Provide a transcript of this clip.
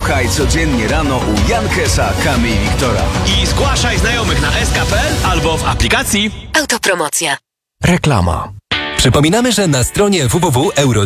Słuchaj codziennie rano u Jankesa, Kamy i Wiktora. I zgłaszaj znajomych na SK.pl albo w aplikacji. Autopromocja. Reklama. Przypominamy, że na stronie www.euro